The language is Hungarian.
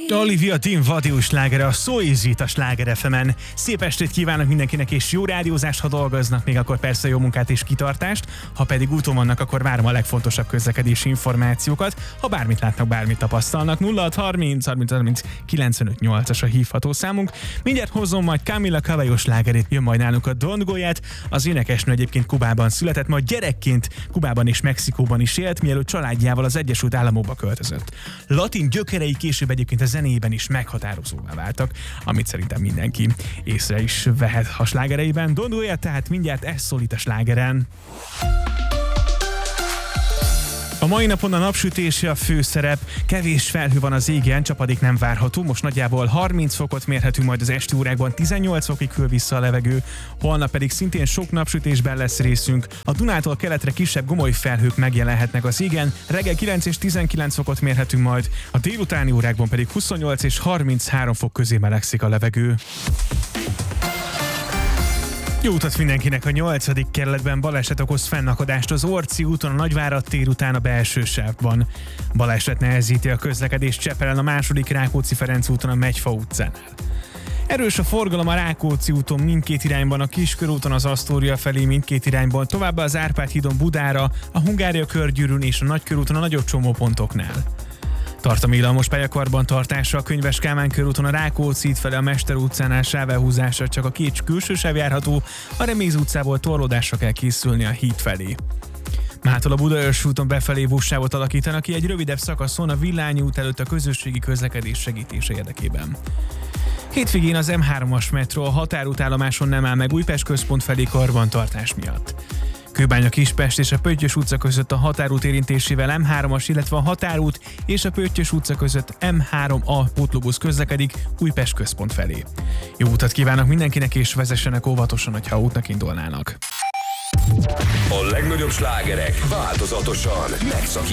Olivia Dean Vadius slágere a So Easy a Sláger FM-en. Szép estét kívánok mindenkinek, és jó rádiózást, ha dolgoznak, még akkor persze jó munkát és kitartást. Ha pedig úton vannak, akkor várom a legfontosabb közlekedési információkat. Ha bármit látnak, bármit tapasztalnak, 0630 30 30 95 8-as a hívható számunk. Mindjárt hozom majd Camila Cabello slágerét, jön majd nálunk a Don't Go-ját. Az énekesnő egyébként Kubában született, majd gyerekként Kubában és Mexikóban is élt, mielőtt családjával az Egyesült Államokba költözött. Latin gyökerei később egyébként a zenében is meghatározóvá váltak, amit szerintem mindenki észre is vehet a slágereiben. Don't Go-ja, tehát mindjárt ez szólít a slágeren. A mai napon a napsütési a főszerep, kevés felhő van az égen, csapadék nem várható, most nagyjából 30 fokot mérhetünk majd az esti órákban, 18 fokig hűl vissza a levegő, holnap pedig szintén sok napsütésben lesz részünk. A Dunától keletre kisebb gomoly felhők megjelenhetnek az égen, reggel 9 és 19 fokot mérhetünk majd, a délutáni órákban pedig 28 és 33 fok közé melegszik a levegő. Jó utat mindenkinek! A 8. kerületben baleset okoz fennakadást az Orci úton, a Nagyvárad tér után a belső sávban. Baleset nehezíti a közlekedést Csepelen a 2. Rákóczi-Ferenc úton a Megyfa utcánál. Erős a forgalom a Rákóczi úton mindkét irányban, a Kiskörúton az Asztória felé mindkét irányban, továbbá az Árpád hídon Budára, a Hungária körgyűrűn és a Nagykörúton a nagyobb csomópontoknál. Tart a villamos pályakarbantartásra a Könyves Kálmán körúton a Rákóczi híd felé a Mester utcánál sávelhúzásra csak a két külső sáv járható, a Reméz utcából torlódásra kell készülni a híd felé. Mától a Budaörs úton befelé buszsávot alakítanak ki egy rövidebb szakaszon a Villányi út előtt a közösségi közlekedés segítése érdekében. Hétvégén az M3-as metró a határútállomáson nem áll meg Újpest központ felé karbantartás miatt. Kőbánya Kispest és a Pöttyös utca között a határút érintésével M3-as, illetve a határút és a Pöttyös utca között M3A pótlóbusz közlekedik Újpest központ felé. Jó utat kívánok mindenkinek, és vezessenek óvatosan, ha útnak indulnának. A legnagyobb slágerek változatosan megszakítják